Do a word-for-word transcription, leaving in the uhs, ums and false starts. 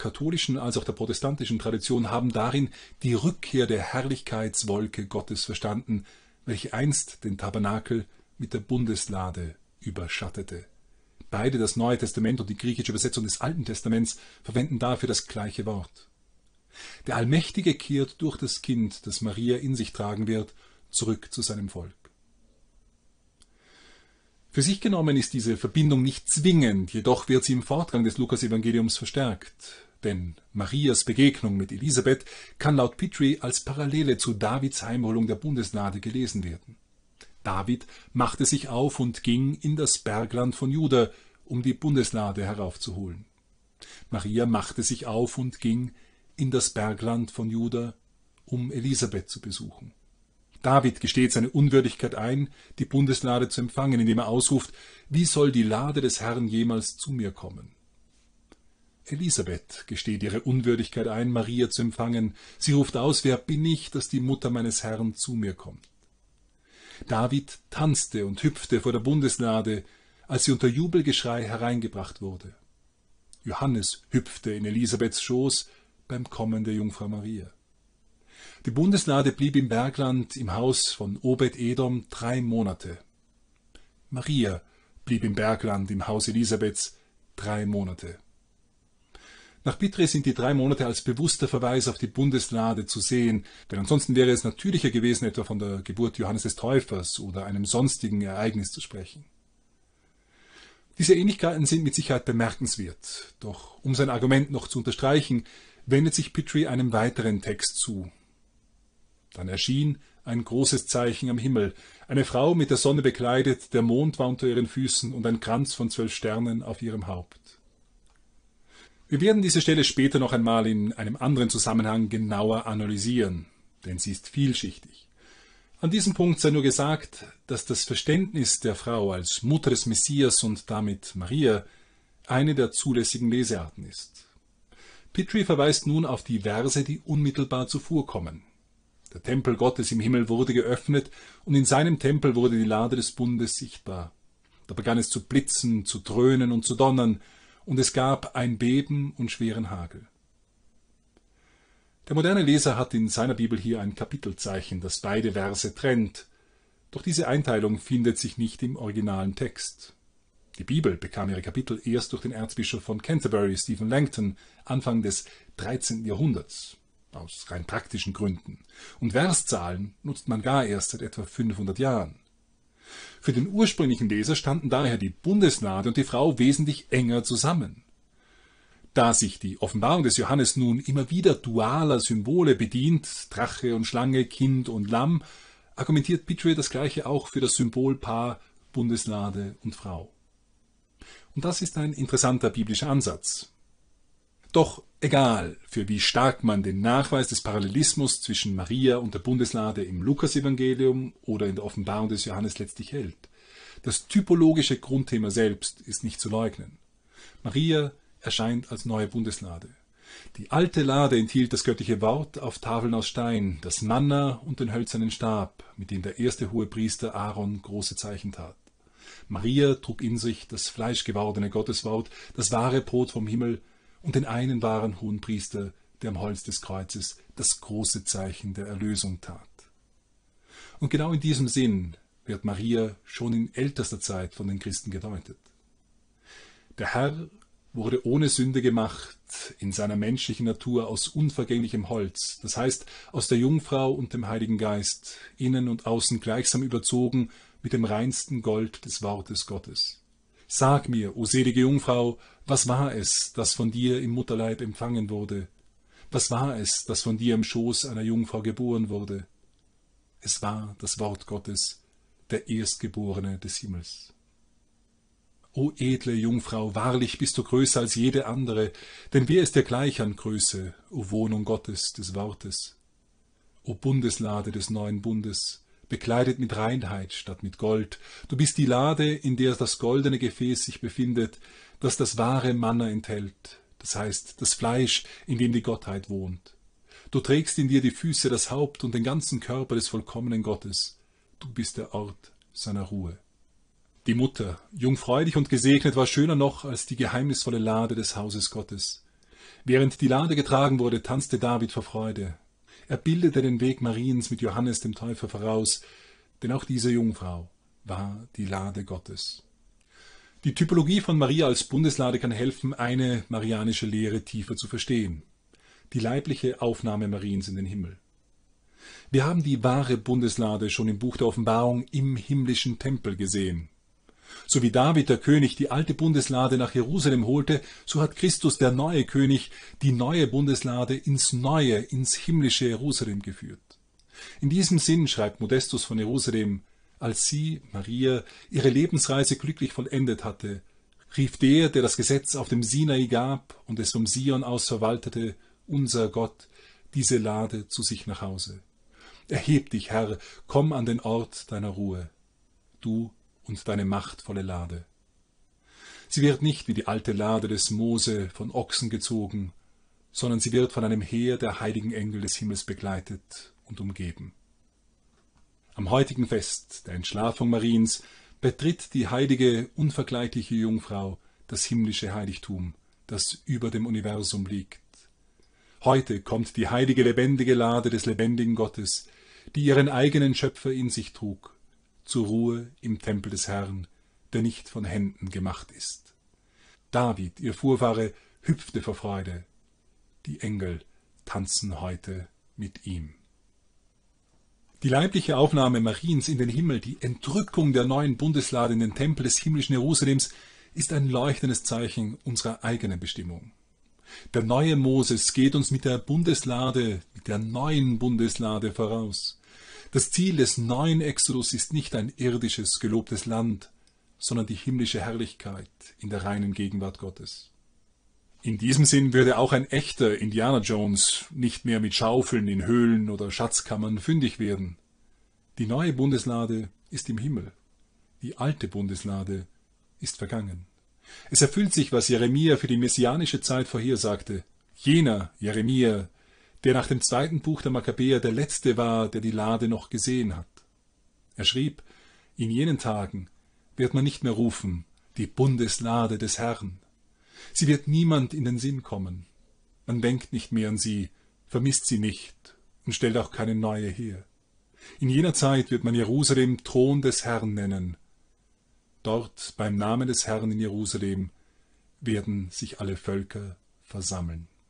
katholischen als auch der protestantischen Tradition haben darin die Rückkehr der Herrlichkeitswolke Gottes verstanden, welche einst den Tabernakel mit der Bundeslade überschattete. Beide, das Neue Testament und die griechische Übersetzung des Alten Testaments, verwenden dafür das gleiche Wort. Der Allmächtige kehrt durch das Kind, das Maria in sich tragen wird, zurück zu seinem Volk. Für sich genommen ist diese Verbindung nicht zwingend, jedoch wird sie im Fortgang des Lukas-Evangeliums verstärkt. Denn Marias Begegnung mit Elisabeth kann laut Petrie als Parallele zu Davids Heimholung der Bundeslade gelesen werden. David machte sich auf und ging in das Bergland von Juda, um die Bundeslade heraufzuholen. Maria machte sich auf und ging in das Bergland von Juda, um Elisabeth zu besuchen. David gesteht seine Unwürdigkeit ein, die Bundeslade zu empfangen, indem er ausruft: Wie soll die Lade des Herrn jemals zu mir kommen? Elisabeth gesteht ihre Unwürdigkeit ein, Maria zu empfangen. Sie ruft aus: Wer bin ich, dass die Mutter meines Herrn zu mir kommt? David tanzte und hüpfte vor der Bundeslade, als sie unter Jubelgeschrei hereingebracht wurde. Johannes hüpfte in Elisabeths Schoß beim Kommen der Jungfrau Maria. Die Bundeslade blieb im Bergland im Haus von Obed-Edom drei Monate. Maria blieb im Bergland im Haus Elisabeths drei Monate. Nach Petrie sind die drei Monate als bewusster Verweis auf die Bundeslade zu sehen, denn ansonsten wäre es natürlicher gewesen, etwa von der Geburt Johannes des Täufers oder einem sonstigen Ereignis zu sprechen. Diese Ähnlichkeiten sind mit Sicherheit bemerkenswert, doch um sein Argument noch zu unterstreichen, wendet sich Petrie einem weiteren Text zu. Dann erschien ein großes Zeichen am Himmel, eine Frau mit der Sonne bekleidet, der Mond war unter ihren Füßen und ein Kranz von zwölf Sternen auf ihrem Haupt. Wir werden diese Stelle später noch einmal in einem anderen Zusammenhang genauer analysieren, denn sie ist vielschichtig. An diesem Punkt sei nur gesagt, dass das Verständnis der Frau als Mutter des Messias und damit Maria eine der zulässigen Lesearten ist. Petrie verweist nun auf die Verse, die unmittelbar zuvor kommen. Der Tempel Gottes im Himmel wurde geöffnet und in seinem Tempel wurde die Lade des Bundes sichtbar. Da begann es zu blitzen, zu dröhnen und zu donnern, und es gab ein Beben und schweren Hagel. Der moderne Leser hat in seiner Bibel hier ein Kapitelzeichen, das beide Verse trennt. Doch diese Einteilung findet sich nicht im originalen Text. Die Bibel bekam ihre Kapitel erst durch den Erzbischof von Canterbury, Stephen Langton, Anfang des dreizehnten Jahrhunderts, aus rein praktischen Gründen. Und Verszahlen nutzt man gar erst seit etwa fünfhundert Jahren. Für den ursprünglichen Leser standen daher die Bundeslade und die Frau wesentlich enger zusammen. Da sich die Offenbarung des Johannes nun immer wieder dualer Symbole bedient, Drache und Schlange, Kind und Lamm, argumentiert Petrie das Gleiche auch für das Symbolpaar Bundeslade und Frau. Und das ist ein interessanter biblischer Ansatz. Doch egal, für wie stark man den Nachweis des Parallelismus zwischen Maria und der Bundeslade im Lukasevangelium oder in der Offenbarung des Johannes letztlich hält, das typologische Grundthema selbst ist nicht zu leugnen. Maria erscheint als neue Bundeslade. Die alte Lade enthielt das göttliche Wort auf Tafeln aus Stein, das Manna und den hölzernen Stab, mit dem der erste Hohepriester Aaron große Zeichen tat. Maria trug in sich das fleischgewordene Gotteswort, das wahre Brot vom Himmel, und den einen wahren Hohenpriester, der am Holz des Kreuzes das große Zeichen der Erlösung tat. Und genau in diesem Sinn wird Maria schon in ältester Zeit von den Christen gedeutet. Der Herr wurde ohne Sünde gemacht, in seiner menschlichen Natur aus unvergänglichem Holz, das heißt aus der Jungfrau und dem Heiligen Geist, innen und außen gleichsam überzogen mit dem reinsten Gold des Wortes Gottes. Sag mir, o selige Jungfrau, was war es, das von dir im Mutterleib empfangen wurde? Was war es, das von dir im Schoß einer Jungfrau geboren wurde? Es war das Wort Gottes, der Erstgeborene des Himmels. O edle Jungfrau, wahrlich bist du größer als jede andere, denn wer ist dir gleich an Größe, o Wohnung Gottes des Wortes? O Bundeslade des neuen Bundes, bekleidet mit Reinheit statt mit Gold, du bist die Lade, in der das goldene Gefäß sich befindet, das das wahre Manna enthält, das heißt das Fleisch, in dem die Gottheit wohnt. Du trägst in dir die Füße, das Haupt und den ganzen Körper des vollkommenen Gottes, du bist der Ort seiner Ruhe. Die Mutter, jungfräulich und gesegnet, war schöner noch als die geheimnisvolle Lade des Hauses Gottes. Während die Lade getragen wurde, tanzte David vor Freude. Er bildete den Weg Mariens mit Johannes dem Täufer voraus, denn auch diese Jungfrau war die Lade Gottes. Die Typologie von Maria als Bundeslade kann helfen, eine marianische Lehre tiefer zu verstehen: die leibliche Aufnahme Mariens in den Himmel. Wir haben die wahre Bundeslade schon im Buch der Offenbarung im himmlischen Tempel gesehen. So wie David der König die alte Bundeslade nach Jerusalem holte, so hat Christus, der neue König, die neue Bundeslade ins neue, ins himmlische Jerusalem geführt. In diesem Sinn schreibt Modestus von Jerusalem: Als sie, Maria, ihre Lebensreise glücklich vollendet hatte, rief der, der das Gesetz auf dem Sinai gab und es vom Sion aus verwaltete, unser Gott, diese Lade zu sich nach Hause. Erheb dich, Herr, komm an den Ort deiner Ruhe, du und deine machtvolle Lade. Sie wird nicht wie die alte Lade des Mose von Ochsen gezogen, sondern sie wird von einem Heer der heiligen Engel des Himmels begleitet und umgeben. Am heutigen Fest der Entschlafung Mariens betritt die heilige, unvergleichliche Jungfrau das himmlische Heiligtum, das über dem Universum liegt. Heute kommt die heilige, lebendige Lade des lebendigen Gottes, die ihren eigenen Schöpfer in sich trug, zur Ruhe im Tempel des Herrn, der nicht von Händen gemacht ist. David, ihr Vorfahre, hüpfte vor Freude. Die Engel tanzen heute mit ihm. Die leibliche Aufnahme Mariens in den Himmel, die Entrückung der neuen Bundeslade in den Tempel des himmlischen Jerusalems, ist ein leuchtendes Zeichen unserer eigenen Bestimmung. Der neue Moses geht uns mit der Bundeslade, mit der neuen Bundeslade voraus. Das Ziel des neuen Exodus ist nicht ein irdisches, gelobtes Land, sondern die himmlische Herrlichkeit in der reinen Gegenwart Gottes. In diesem Sinn würde auch ein echter Indiana Jones nicht mehr mit Schaufeln in Höhlen oder Schatzkammern fündig werden. Die neue Bundeslade ist im Himmel. Die alte Bundeslade ist vergangen. Es erfüllt sich, was Jeremia für die messianische Zeit vorhersagte. Jener Jeremia, der nach dem zweiten Buch der Makkabäer der letzte war, der die Lade noch gesehen hat. Er schrieb: In jenen Tagen wird man nicht mehr rufen, die Bundeslade des Herrn. Sie wird niemand in den Sinn kommen. Man denkt nicht mehr an sie, vermisst sie nicht und stellt auch keine neue her. In jener Zeit wird man Jerusalem Thron des Herrn nennen. Dort beim Namen des Herrn in Jerusalem werden sich alle Völker versammeln.